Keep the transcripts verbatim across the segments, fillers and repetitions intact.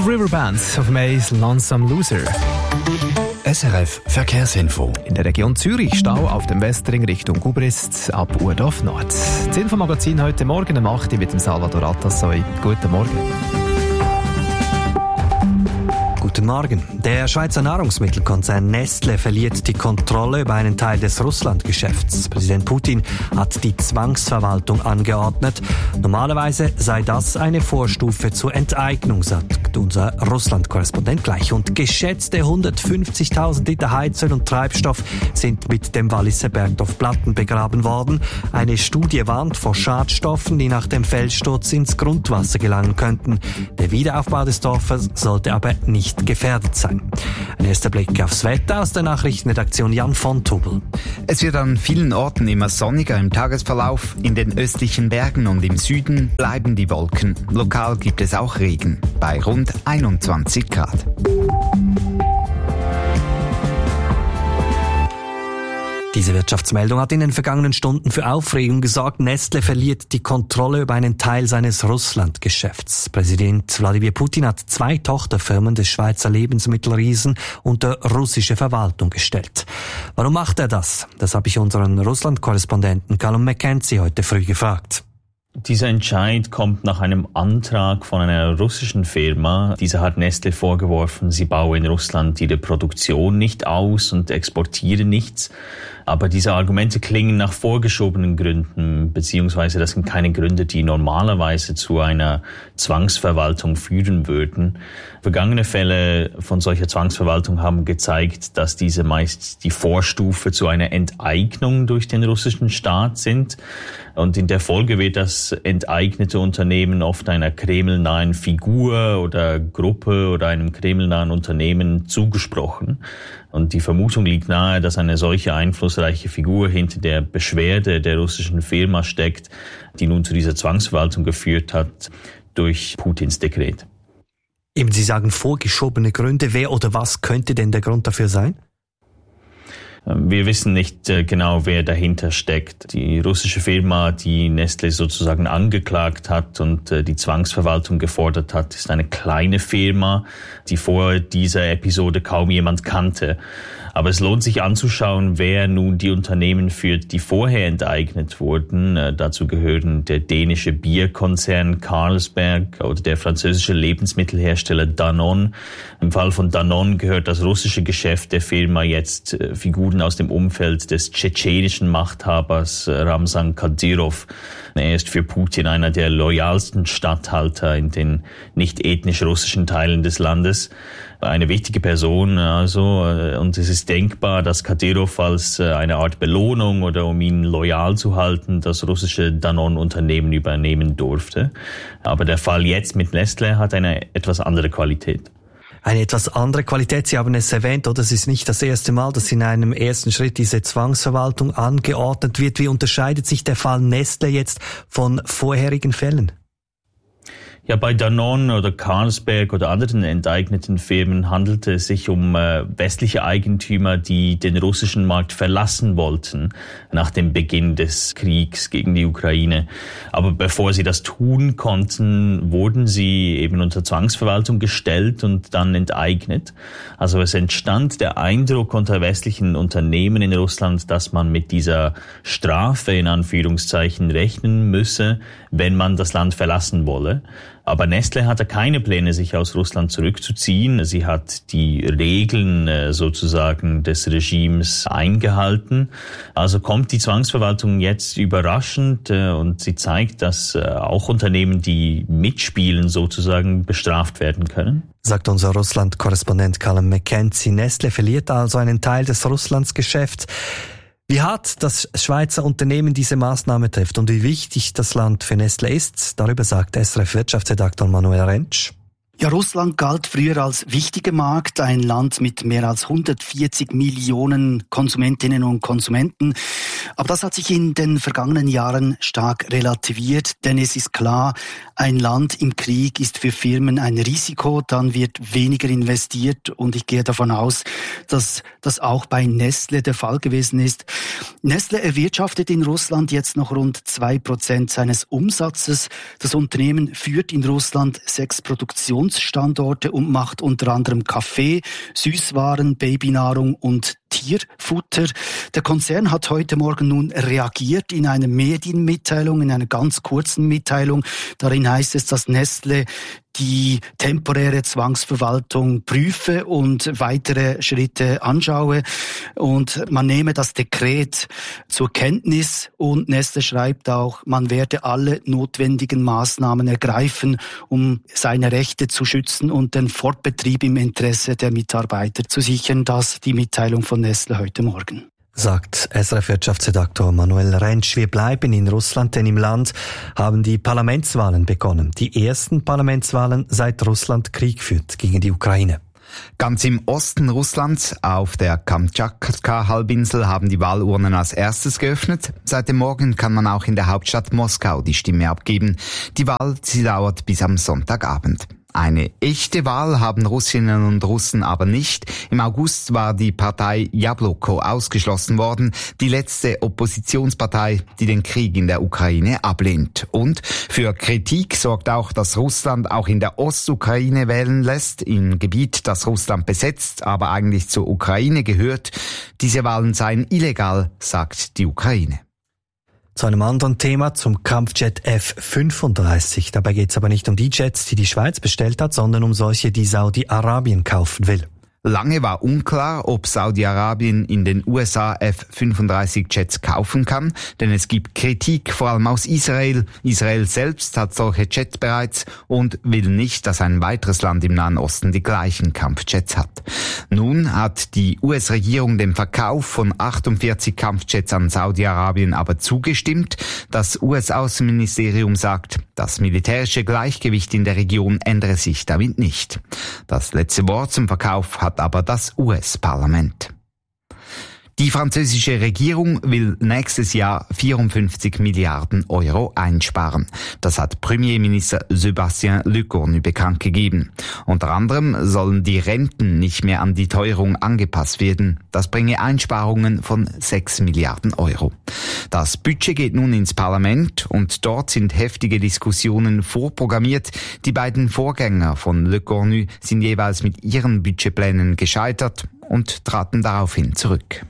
Little River Band auf Mays Lonesome Loser. S R F Verkehrsinfo. In der Region Zürich Stau auf dem Westring Richtung Gubrist ab Urdorf Nord. Das Infomagazin heute Morgen um acht Uhr mit dem Salvador Atassoy. Guten Morgen. Guten Morgen. Der Schweizer Nahrungsmittelkonzern Nestle verliert die Kontrolle über einen Teil des Russlandgeschäfts. Präsident Putin hat die Zwangsverwaltung angeordnet. Normalerweise sei das eine Vorstufe zur Enteignung, sagt unser Russland-Korrespondent gleich. Und geschätzte hundertfünfzigtausend Liter Heizöl und Treibstoff sind mit dem Walliser Bergdorf Platten begraben worden. Eine Studie warnt vor Schadstoffen, die nach dem Felssturz ins Grundwasser gelangen könnten. Der Wiederaufbau des Dorfes sollte aber nicht gefährdet sein. Ein erster Blick aufs Wetter aus der Nachrichtenredaktion Jan von Tubel. Es wird an vielen Orten immer sonniger im Tagesverlauf. In den östlichen Bergen und im Süden bleiben die Wolken. Lokal gibt es auch Regen bei rund einundzwanzig Grad. Diese Wirtschaftsmeldung hat in den vergangenen Stunden für Aufregung gesorgt. Nestle verliert die Kontrolle über einen Teil seines Russlandgeschäfts. Präsident Wladimir Putin hat zwei Tochterfirmen des Schweizer Lebensmittelriesen unter russische Verwaltung gestellt. Warum macht er das? Das habe ich unseren Russland-Korrespondenten Callum McKenzie heute früh gefragt. Dieser Entscheid kommt nach einem Antrag von einer russischen Firma. Diese hat Nestle vorgeworfen, sie baue in Russland ihre Produktion nicht aus und exportiere nichts. Aber diese Argumente klingen nach vorgeschobenen Gründen, beziehungsweise das sind keine Gründe, die normalerweise zu einer Zwangsverwaltung führen würden. Vergangene Fälle von solcher Zwangsverwaltung haben gezeigt, dass diese meist die Vorstufe zu einer Enteignung durch den russischen Staat sind. Und in der Folge wird das enteignete Unternehmen oft einer kremlnahen Figur oder Gruppe oder einem kremlnahen Unternehmen zugesprochen. Und die Vermutung liegt nahe, dass eine solche einflussreiche Figur hinter der Beschwerde der russischen Firma steckt, die nun zu dieser Zwangsverwaltung geführt hat durch Putins Dekret. Eben, Sie sagen vorgeschobene Gründe. Wer oder was könnte denn der Grund dafür sein? Wir wissen nicht genau, wer dahinter steckt. Die russische Firma, die Nestle sozusagen angeklagt hat und die Zwangsverwaltung gefordert hat, ist eine kleine Firma, die vor dieser Episode kaum jemand kannte. Aber es lohnt sich anzuschauen, wer nun die Unternehmen führt, die vorher enteignet wurden. Dazu gehören der dänische Bierkonzern Carlsberg oder der französische Lebensmittelhersteller Danone. Im Fall von Danone gehört das russische Geschäft der Firma jetzt Figuren aus dem Umfeld des tschetschenischen Machthabers Ramzan Kadyrov. Er ist für Putin einer der loyalsten Statthalter in den nicht ethnisch russischen Teilen des Landes. Eine wichtige Person, also, und es ist denkbar, dass Kadyrov als eine Art Belohnung oder um ihn loyal zu halten, das russische Danone-Unternehmen übernehmen durfte. Aber der Fall jetzt mit Nestle hat eine etwas andere Qualität. Eine etwas andere Qualität, Sie haben es erwähnt, oder? Es ist nicht das erste Mal, dass in einem ersten Schritt diese Zwangsverwaltung angeordnet wird. Wie unterscheidet sich der Fall Nestle jetzt von vorherigen Fällen? Ja, bei Danone oder Carlsberg oder anderen enteigneten Firmen handelte es sich um äh, westliche Eigentümer, die den russischen Markt verlassen wollten nach dem Beginn des Kriegs gegen die Ukraine. Aber bevor sie das tun konnten, wurden sie eben unter Zwangsverwaltung gestellt und dann enteignet. Also es entstand der Eindruck unter westlichen Unternehmen in Russland, dass man mit dieser Strafe in Anführungszeichen rechnen müsse, wenn man das Land verlassen wolle. Aber Nestle hatte keine Pläne, sich aus Russland zurückzuziehen. Sie hat die Regeln sozusagen des Regimes eingehalten. Also kommt die Zwangsverwaltung jetzt überraschend und sie zeigt, dass auch Unternehmen, die mitspielen, sozusagen bestraft werden können. Sagt unser Russland-Korrespondent Callum McKenzie. Nestle verliert also einen Teil des Russlandsgeschäfts. Wie hart das Schweizer Unternehmen diese Maßnahme trifft und wie wichtig das Land für Nestle ist, darüber sagt S R F-Wirtschaftsredaktor Manuel Rentsch. Ja, Russland galt früher als wichtiger Markt, ein Land mit mehr als hundertvierzig Millionen Konsumentinnen und Konsumenten. Aber das hat sich in den vergangenen Jahren stark relativiert, denn es ist klar, ein Land im Krieg ist für Firmen ein Risiko, dann wird weniger investiert und ich gehe davon aus, dass das auch bei Nestle der Fall gewesen ist. Nestle erwirtschaftet in Russland jetzt noch rund zwei Prozent seines Umsatzes. Das Unternehmen führt in Russland sechs Produktionsstandorte und macht unter anderem Kaffee, Süßwaren, Babynahrung und Tierfutter. Der Konzern hat heute Morgen nun reagiert in einer Medienmitteilung, in einer ganz kurzen Mitteilung. Darin heißt es, dass Nestle die temporäre Zwangsverwaltung prüfe und weitere Schritte anschaue. Und man nehme das Dekret zur Kenntnis und Nestle schreibt auch, man werde alle notwendigen Maßnahmen ergreifen, um seine Rechte zu schützen und den Fortbetrieb im Interesse der Mitarbeiter zu sichern. Das die Mitteilung von Nestle heute Morgen. Sagt S R F-Wirtschaftsredaktor Manuel Rentsch. Wir bleiben in Russland, denn im Land haben die Parlamentswahlen begonnen. Die ersten Parlamentswahlen seit Russland Krieg führt gegen die Ukraine. Ganz im Osten Russlands, auf der Kamtschatka-Halbinsel, haben die Wahlurnen als erstes geöffnet. Seit dem Morgen kann man auch in der Hauptstadt Moskau die Stimme abgeben. Die Wahl, sie dauert bis am Sonntagabend. Eine echte Wahl haben Russinnen und Russen aber nicht. Im August war die Partei Jabloko ausgeschlossen worden, die letzte Oppositionspartei, die den Krieg in der Ukraine ablehnt. Und für Kritik sorgt auch, dass Russland auch in der Ostukraine wählen lässt, im Gebiet, das Russland besetzt, aber eigentlich zur Ukraine gehört. Diese Wahlen seien illegal, sagt die Ukraine. Zu einem anderen Thema, zum Kampfjet F fünfunddreißig. Dabei geht es aber nicht um die Jets, die die Schweiz bestellt hat, sondern um solche, die Saudi-Arabien kaufen will. Lange war unklar, ob Saudi-Arabien in den U S A F fünfunddreißig Jets kaufen kann, denn es gibt Kritik, vor allem aus Israel. Israel selbst hat solche Jets bereits und will nicht, dass ein weiteres Land im Nahen Osten die gleichen Kampfjets hat. Nun hat die U S-Regierung dem Verkauf von achtundvierzig Kampfjets an Saudi-Arabien aber zugestimmt. Das U S-Außenministerium sagt, das militärische Gleichgewicht in der Region ändere sich damit nicht. Das letzte Wort zum Verkauf hat aber das U S-Parlament. Die französische Regierung will nächstes Jahr vierundfünfzig Milliarden Euro einsparen. Das hat Premierminister Sébastien Lecornu bekannt gegeben. Unter anderem sollen die Renten nicht mehr an die Teuerung angepasst werden. Das bringe Einsparungen von sechs Milliarden Euro. Das Budget geht nun ins Parlament und dort sind heftige Diskussionen vorprogrammiert. Die beiden Vorgänger von Lecornu sind jeweils mit ihren Budgetplänen gescheitert und traten daraufhin zurück.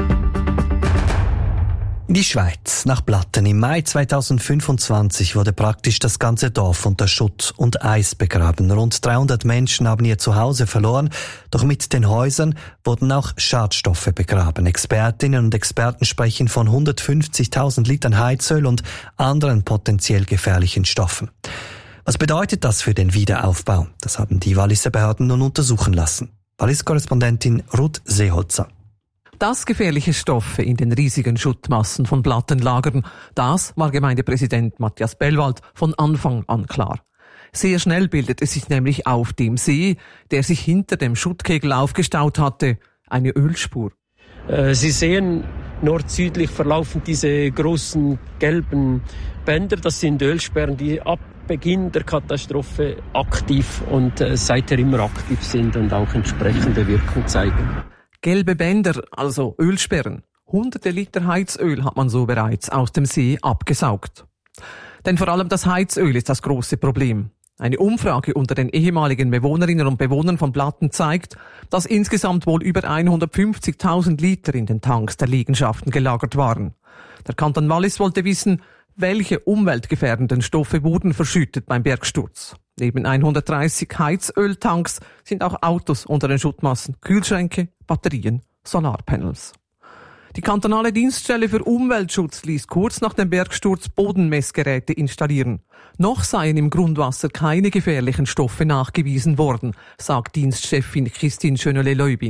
In die Schweiz, nach Blatten. Im Mai zweitausendfünfundzwanzig wurde praktisch das ganze Dorf unter Schutt und Eis begraben. Rund dreihundert Menschen haben ihr Zuhause verloren, doch mit den Häusern wurden auch Schadstoffe begraben. Expertinnen und Experten sprechen von hundertfünfzigtausend Litern Heizöl und anderen potenziell gefährlichen Stoffen. Was bedeutet das für den Wiederaufbau? Das haben die Walliser Behörden nun untersuchen lassen. Wallis-Korrespondentin Ruth Seeholzer. Dass gefährliche Stoffe in den riesigen Schuttmassen von Blatten lagern, das war Gemeindepräsident Matthias Bellwald von Anfang an klar. Sehr schnell bildet es sich nämlich auf dem See, der sich hinter dem Schuttkegel aufgestaut hatte, eine Ölspur. Sie sehen, nord-südlich verlaufen diese großen gelben Bänder, das sind Ölsperren, die ab Beginn der Katastrophe aktiv und äh, seither immer aktiv sind und auch entsprechende Wirkung zeigen. Gelbe Bänder, also Ölsperren. Hunderte Liter Heizöl hat man so bereits aus dem See abgesaugt. Denn vor allem das Heizöl ist das große Problem. Eine Umfrage unter den ehemaligen Bewohnerinnen und Bewohnern von Blatten zeigt, dass insgesamt wohl über hundertfünfzigtausend Liter in den Tanks der Liegenschaften gelagert waren. Der Kanton Wallis wollte wissen, welche umweltgefährdenden Stoffe wurden verschüttet beim Bergsturz. Neben hundertdreißig Heizöltanks sind auch Autos unter den Schuttmassen, Kühlschränke, Batterien, Solarpanels. Die kantonale Dienststelle für Umweltschutz ließ kurz nach dem Bergsturz Bodenmessgeräte installieren. Noch seien im Grundwasser keine gefährlichen Stoffe nachgewiesen worden, sagt Dienstchefin Christine Schönele-Leubin.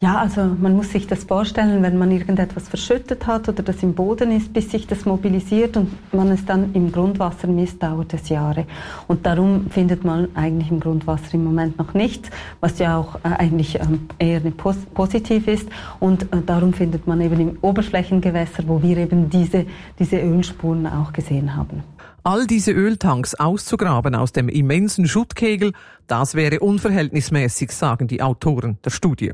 Ja, also man muss sich das vorstellen, wenn man irgendetwas verschüttet hat oder das im Boden ist, bis sich das mobilisiert und man es dann im Grundwasser misst, dauert es Jahre. Und darum findet man eigentlich im Grundwasser im Moment noch nichts, was ja auch äh, eigentlich ähm, eher pos- positiv ist. Und äh, darum findet man eben im Oberflächengewässer, wo wir eben diese, diese Ölspuren auch gesehen haben. All diese Öltanks auszugraben aus dem immensen Schuttkegel, das wäre unverhältnismäßig, sagen die Autoren der Studie.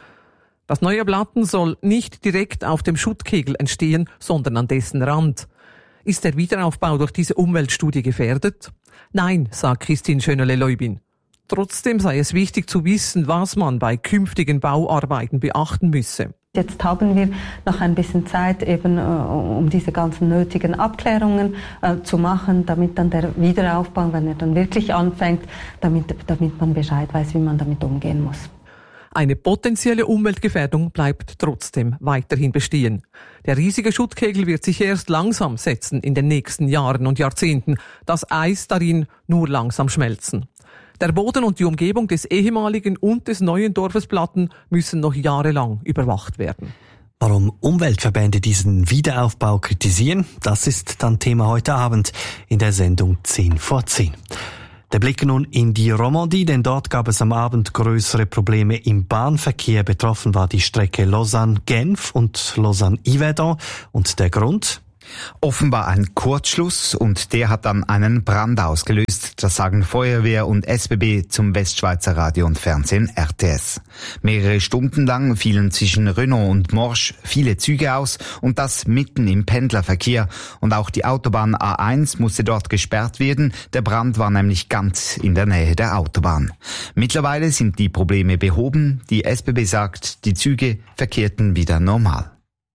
Das neue Blatten soll nicht direkt auf dem Schuttkegel entstehen, sondern an dessen Rand. Ist der Wiederaufbau durch diese Umweltstudie gefährdet? Nein, sagt Christine Schönele-Leubin. Trotzdem sei es wichtig zu wissen, was man bei künftigen Bauarbeiten beachten müsse. Jetzt haben wir noch ein bisschen Zeit, eben äh, um diese ganzen nötigen Abklärungen äh, zu machen, damit dann der Wiederaufbau, wenn er dann wirklich anfängt, damit, damit man Bescheid weiß, wie man damit umgehen muss. Eine potenzielle Umweltgefährdung bleibt trotzdem weiterhin bestehen. Der riesige Schuttkegel wird sich erst langsam setzen in den nächsten Jahren und Jahrzehnten, das Eis darin nur langsam schmelzen. Der Boden und die Umgebung des ehemaligen und des neuen Dorfes Blatten müssen noch jahrelang überwacht werden. Warum Umweltverbände diesen Wiederaufbau kritisieren, das ist dann Thema heute Abend in der Sendung zehn vor zehn. Der Blick nun in die Romandie, denn dort gab es am Abend größere Probleme im Bahnverkehr. Betroffen war die Strecke Lausanne-Genf und Lausanne-Yverdon. Und der Grund? Offenbar ein Kurzschluss und der hat dann einen Brand ausgelöst, das sagen Feuerwehr und S B B zum Westschweizer Radio und Fernsehen R T S. Mehrere Stunden lang fielen zwischen Renault und Morsch viele Züge aus und das mitten im Pendlerverkehr. Und auch die Autobahn A eins musste dort gesperrt werden, der Brand war nämlich ganz in der Nähe der Autobahn. Mittlerweile sind die Probleme behoben, die S B B sagt, die Züge verkehrten wieder normal.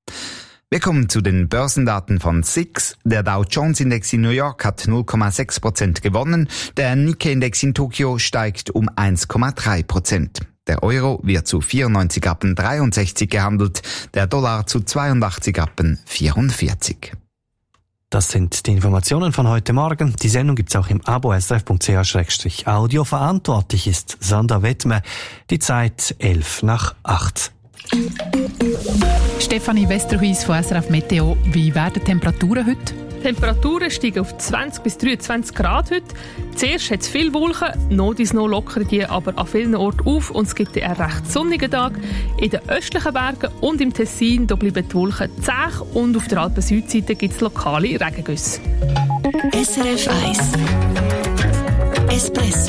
Wir kommen zu den Börsendaten von S I X. Der Dow Jones Index in New York hat null Komma sechs Prozent gewonnen. Der Nikkei Index in Tokio steigt um eins Komma drei Prozent. Der Euro wird zu vierundneunzig Rappen dreiundsechzig gehandelt, der Dollar zu zweiundachtzig Rappen vierundvierzig. Das sind die Informationen von heute Morgen. Die Sendung gibt's auch im Abo s r f punkt c h slash audio. Verantwortlich ist Sandra Wettmer. Die Zeit elf nach acht. Stefanie Westerhuis von S R F Meteo. Wie werden die Temperaturen heute? Die Temperaturen steigen auf zwanzig bis dreiundzwanzig Grad heute. Zuerst hat es viele Wolken, noch dies noch lockern die aber an vielen Orten auf und es gibt einen recht sonnigen Tag. In den östlichen Bergen und im Tessin da bleiben die Wolken zäh und auf der Alpen-Südseite gibt es lokale Regengüsse. S R F eins Espresso.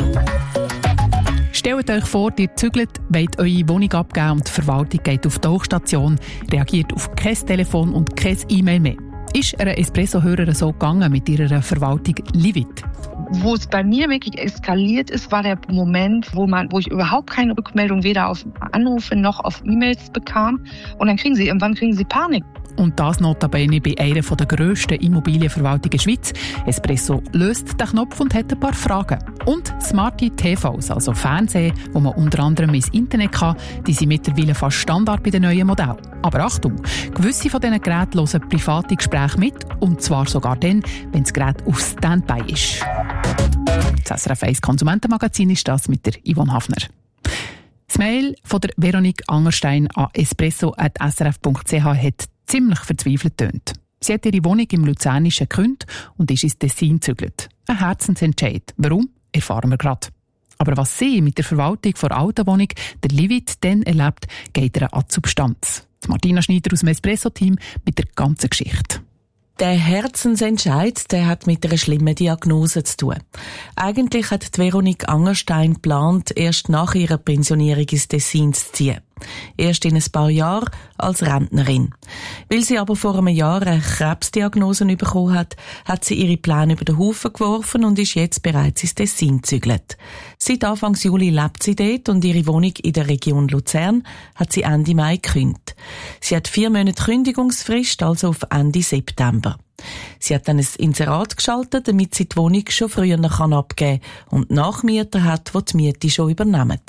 Stellt euch vor, ihr zügelt, wollt eure Wohnung abgeben und die Verwaltung geht auf die Hochstation, reagiert auf kein Telefon und kein E-Mail mehr. Ist einer Espresso-Hörerin so gegangen mit ihrer Verwaltung Livit? Wo es bei mir wirklich eskaliert ist, war der Moment, wo man, wo ich überhaupt keine Rückmeldung weder auf Anrufe noch auf E-Mails bekam. Und dann kriegen sie, irgendwann kriegen sie Panik. Und das notabene bei einer der grössten Immobilienverwaltungen der Schweiz. Espresso löst den Knopf und hat ein paar Fragen. Und smarte T Vs, also Fernsehen, wo man unter anderem ins Internet kann, die sind mittlerweile fast Standard bei den neuen Modellen. Aber Achtung, gewisse von diesen Geräten hören private Gespräche mit, und zwar sogar dann, wenn das Gerät auf Standby ist. Das S R F eins Konsumentenmagazin ist das mit der Yvonne Hafner. Das Mail von der Veronique Angerstein an espresso at s r f punkt c h hat ziemlich verzweifelt tönt. Sie hat ihre Wohnung im Luzernischen gekündigt und ist ins Tessin gezügelt. Ein Herzensentscheid. Warum? Erfahren wir gerade. Aber was sie mit der Verwaltung der alten Wohnung, der Livit, dann erlebt, geht ihr an die Substanz. Martina Schneider aus dem Espresso-Team mit der ganzen Geschichte. Der Herzensentscheid, der hat mit einer schlimmen Diagnose zu tun. Eigentlich hat Veronique Angerstein geplant, erst nach ihrer Pensionierung ins Tessin zu ziehen. Erst in ein paar Jahren als Rentnerin. Weil sie aber vor einem Jahr eine Krebsdiagnose bekommen hat, hat sie ihre Pläne über den Haufen geworfen und ist jetzt bereits ins Tessin gezügelt. Seit Anfang Juli lebt sie dort und ihre Wohnung in der Region Luzern hat sie Ende Mai gekündigt. Sie hat vier Monate Kündigungsfrist, also auf Ende September. Sie hat dann ein Inserat geschaltet, damit sie die Wohnung schon früher abgeben kann und Nachmieter hat, die die Miete schon übernehmen.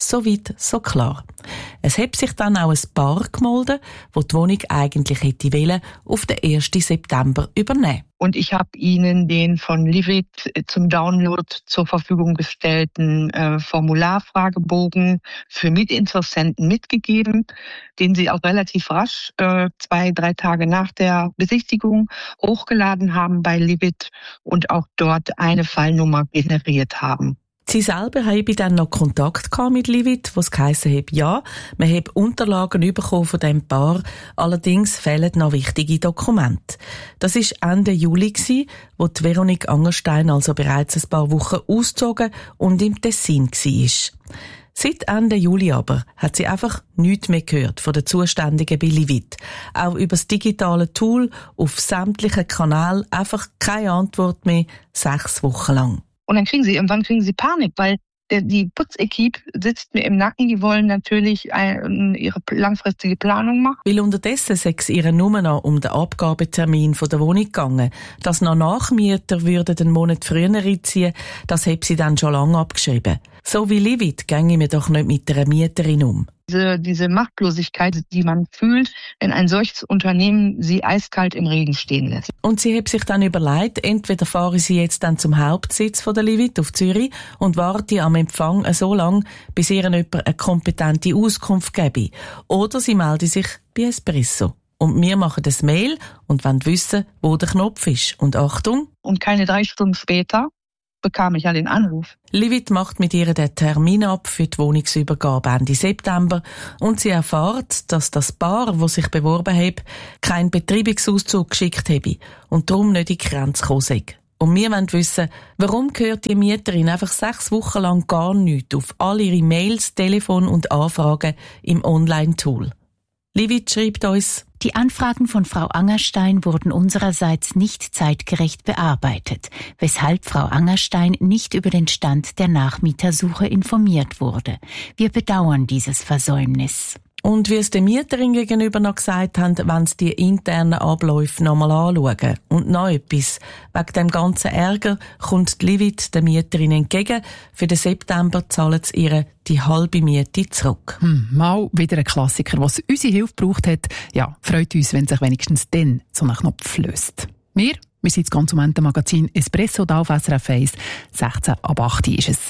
So weit, so klar. Es hat sich dann auch ein Paar gemolden, wo die Wohnung eigentlich hätte wollen, auf den ersten September übernehmen. Und ich habe Ihnen den von Livit zum Download zur Verfügung gestellten äh, Formularfragebogen für Mitinteressenten mitgegeben, den Sie auch relativ rasch, äh, zwei, drei Tage nach der Besichtigung, hochgeladen haben bei Livit und auch dort eine Fallnummer generiert haben. Sie selber haben dann noch Kontakt mit Livit, was geheissen hat, ja, man hat Unterlagen bekommen von diesem Paar, allerdings fehlen noch wichtige Dokumente. Das war Ende Juli, wo die Veronique Angerstein also bereits ein paar Wochen ausgezogen und im Tessin war. Seit Ende Juli aber hat sie einfach nichts mehr gehört von den Zuständigen bei Livit. Auch über das digitale Tool auf sämtlichen Kanälen einfach keine Antwort mehr, sechs Wochen lang. Und dann kriegen sie, irgendwann kriegen sie Panik, weil der, die Putzequipe sitzt mir im Nacken, die wollen natürlich ein, ihre langfristige Planung machen. Weil unterdessen sei es ihr nur noch um den Abgabetermin von der Wohnung gegangen. Dass noch Nachmieter würden den Monat früher einziehen, das hat sie dann schon lange abgeschrieben. So wie Livit ginge mir doch nicht mit einer Mieterin um. Diese, diese Machtlosigkeit, die man fühlt, wenn ein solches Unternehmen sie eiskalt im Regen stehen lässt. Und sie hat sich dann überlegt, entweder fahre sie jetzt dann zum Hauptsitz von der Livit auf Zürich und warte am Empfang so lange, bis ihr jemand eine kompetente Auskunft gebe. Oder sie melde sich bei Espresso. Und wir machen das Mail und wollen wissen, wo der Knopf ist. Und Achtung! Und keine drei Stunden später bekam ich ja den Anruf. Livit macht mit ihr den Termin ab für die Wohnungsübergabe Ende September und sie erfährt, dass das Paar, das sich beworben hat, keinen Betreibungsauszug geschickt habe und darum nicht in die Grenze gekommen sei. Und wir wollen wissen, warum gehört die Mieterin einfach sechs Wochen lang gar nichts auf all ihre Mails, Telefon und Anfragen im Online-Tool. Livit schreibt uns: Die Anfragen von Frau Angerstein wurden unsererseits nicht zeitgerecht bearbeitet, weshalb Frau Angerstein nicht über den Stand der Nachmietersuche informiert wurde. Wir bedauern dieses Versäumnis. Und wie es der Mieterin gegenüber noch gesagt haben, wollen sie die internen Abläufe nochmal anschauen. Und noch etwas. Wegen dem ganzen Ärger kommt die Livit der Mieterin entgegen. Für den September zahlen sie ihr die halbe Miete zurück. Hm, mal wieder ein Klassiker, was unsere Hilfe gebraucht hat. Ja, freut uns, wenn sich wenigstens dann so ein Knopf löst. Wir, wir sind das Konsumentenmagazin Espresso da auf S R F eins. sechzehn ab acht ist es.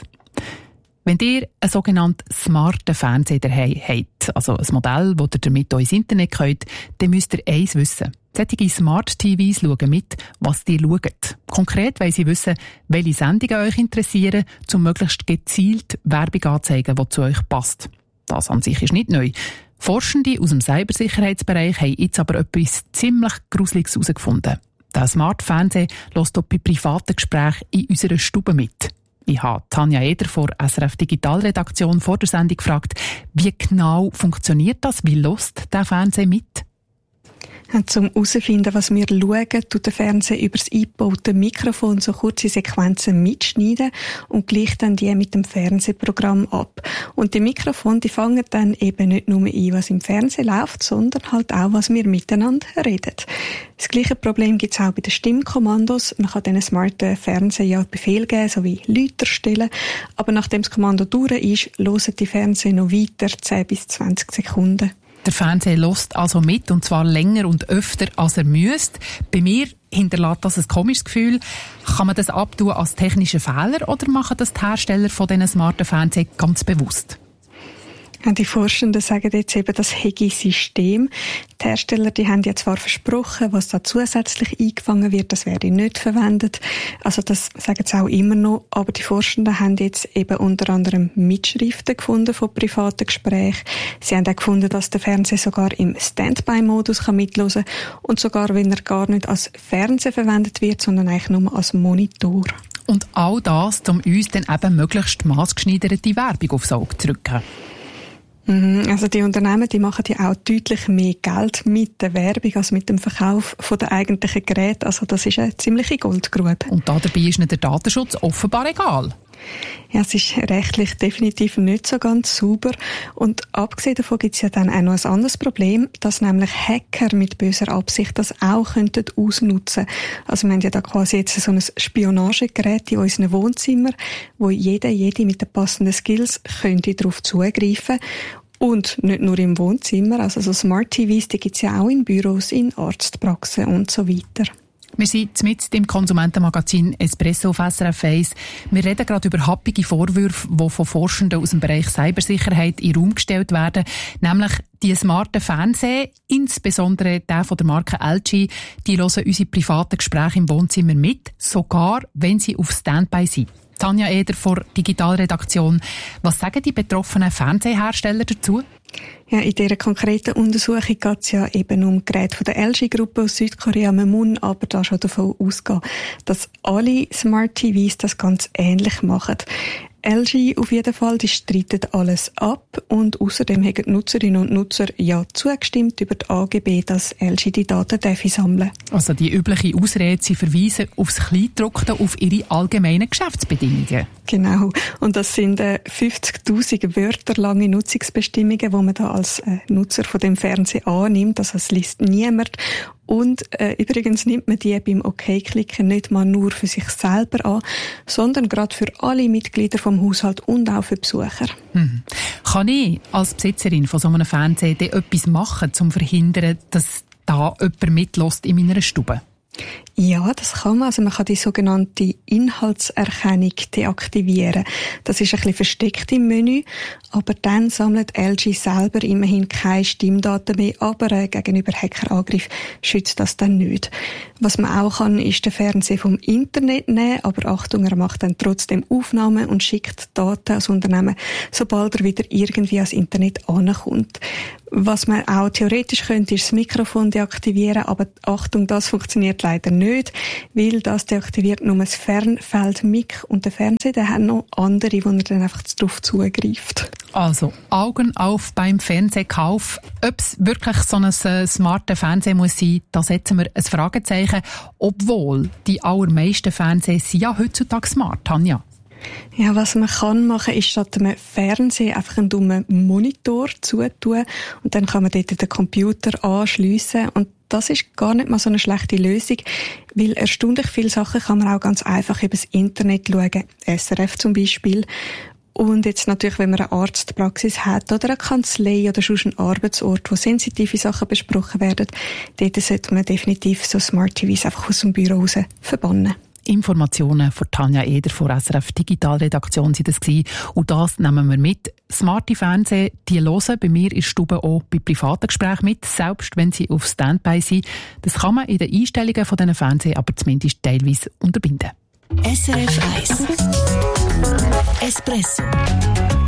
Wenn ihr einen sogenannten smarten Fernseher daheim habt, also ein Modell, das ihr damit ins Internet könnt, dann müsst ihr eins wissen. Solche Smart-T Vs schauen mit, was ihr schaut. Konkret wollen sie wissen, welche Sendungen euch interessieren, um möglichst gezielt Werbung anzuzeigen, die zu euch passt. Das an sich ist nicht neu. Forschende aus dem Cybersicherheitsbereich haben jetzt aber etwas ziemlich Gruseliges herausgefunden. Der Smart-Fernseher lässt auch bei privaten Gesprächen in unserer Stube mit. Ich habe Tanja Eder von S R F Digitalredaktion vor der Sendung gefragt, wie genau funktioniert das? Wie lässt der Fernseher mit? Um herauszufinden, was wir schauen, tut der Fernseher über das eingebaute Mikrofon so kurze Sequenzen mitschneiden und gleicht dann die mit dem Fernsehprogramm ab. Und die Mikrofone, die fangen dann eben nicht nur ein, was im Fernsehen läuft, sondern halt auch, was wir miteinander reden. Das gleiche Problem gibt es auch bei den Stimmkommandos. Man kann diesen smarten Fernseher ja Befehl geben, so wie Läuter stellen. Aber nachdem das Kommando durch ist, hören die Fernseher noch weiter, zehn bis zwanzig Sekunden. Der Fernseher lässt also mit, und zwar länger und öfter, als er müsste. Bei mir hinterlässt das ein komisches Gefühl. Kann man das abtun als technischen Fehler oder machen das die Hersteller von diesen smarten Fernsehern ganz bewusst? Die Forschenden sagen jetzt eben, das Hegi-System. Die Hersteller, die haben ja zwar versprochen, was da zusätzlich eingefangen wird, das werde nicht verwendet. Also das sagen sie auch immer noch. Aber die Forschenden haben jetzt eben unter anderem Mitschriften gefunden von privaten Gesprächen. Sie haben auch gefunden, dass der Fernseher sogar im Standby-Modus mithören kann und sogar, wenn er gar nicht als Fernseher verwendet wird, sondern eigentlich nur als Monitor. Und all das, um uns dann eben möglichst maßgeschneiderte Werbung aufs Auge zu drücken. Also die Unternehmen, die machen ja auch deutlich mehr Geld mit der Werbung als mit dem Verkauf von der eigentlichen Geräte. Also das ist eine ziemliche Goldgrube. Und dabei ist ihnen der Datenschutz offenbar egal. Ja, es ist rechtlich definitiv nicht so ganz sauber. Und abgesehen davon gibt es ja dann auch noch ein anderes Problem, dass nämlich Hacker mit böser Absicht das auch könnten ausnutzen. Also wir haben ja da quasi jetzt so ein Spionagegerät in unseren Wohnzimmern, wo jeder, jede mit den passenden Skills könnte darauf zugreifen. Und nicht nur im Wohnzimmer, also so Smart T Vs, die gibt es ja auch in Büros, in Arztpraxen und so weiter. Wir sind mit dem Konsumentenmagazin Espresso auf S R F eins. Wir reden gerade über happige Vorwürfe, die von Forschenden aus dem Bereich Cybersicherheit in den Raum gestellt werden. Nämlich die smarten Fernseher, insbesondere der von der Marke L G, die hören unsere privaten Gespräche im Wohnzimmer mit, sogar wenn sie auf Standby sind. Tanja Eder von Digitalredaktion. Was sagen die betroffenen Fernsehersteller dazu? Ja, in dieser konkreten Untersuchung geht es ja eben um Geräte von der L G-Gruppe aus Südkorea. Man muss aber da schon davon ausgehen, dass alle Smart T Vs das ganz ähnlich machen. L G auf jeden Fall, die streiten alles ab und außerdem haben die Nutzerinnen und Nutzer ja zugestimmt über die A G B, dass L G die Daten darf sammeln. Also die übliche Ausrede, sie verweisen aufs Kleingedruckte, auf ihre allgemeinen Geschäftsbedingungen. Genau. Und das sind äh, fünfzigtausend Wörter lange Nutzungsbestimmungen, die man da als äh, Nutzer von dem Fernseher annimmt. Also es liest niemand. Und äh, übrigens nimmt man die beim OK-Klicken nicht mal nur für sich selber an, sondern gerade für alle Mitglieder vom Haushalt und auch für Besucher. Hm. Kann ich als Besitzerin von so einem Fernseher etwas machen, um zu verhindern, dass da jemand mitlässt in meiner Stube? Ja, das kann man. Also man kann die sogenannte Inhaltserkennung deaktivieren. Das ist ein bisschen versteckt im Menü, aber dann sammelt L G selber immerhin keine Stimmdaten mehr, aber äh, gegenüber Hackerangriff schützt das dann nicht. Was man auch kann, ist den Fernseher vom Internet nehmen, aber Achtung, er macht dann trotzdem Aufnahmen und schickt Daten ans Unternehmen, sobald er wieder irgendwie ans Internet ankommt. Was man auch theoretisch könnte, ist das Mikrofon deaktivieren, aber Achtung, das funktioniert leider nicht, weil das deaktiviert nur das Fernfeld-Mic und der Fernseher, der hat noch andere, wo er dann einfach darauf zugreift. Also, Augen auf beim Fernsehkauf. Ob es wirklich so ein äh, smarter Fernseher muss sein, da setzen wir ein Fragezeichen, obwohl die allermeisten Fernseher sind ja heutzutage smart, Tanja. Ja, was man kann machen, ist statt einem Fernseher einfach einen dummen Monitor zutun und dann kann man dort den Computer anschliessen und das ist gar nicht mal so eine schlechte Lösung, weil erstaunlich viele Sachen kann man auch ganz einfach übers Internet schauen, S R F zum Beispiel. Und jetzt natürlich, wenn man eine Arztpraxis hat oder eine Kanzlei oder schon einen Arbeitsort, wo sensitive Sachen besprochen werden, dort sollte man definitiv so Smart T Vs einfach aus dem Büro raus verbannen. Informationen von Tanja Eder von S R F Digitalredaktion sind das gewesen. Und das nehmen wir mit. Smarte Fernseher, die hören bei mir in der Stube auch bei privaten Gesprächen mit, selbst wenn sie auf Standby sind. Das kann man in den Einstellungen von diesen Fernsehern aber zumindest teilweise unterbinden. S R F eins Espresso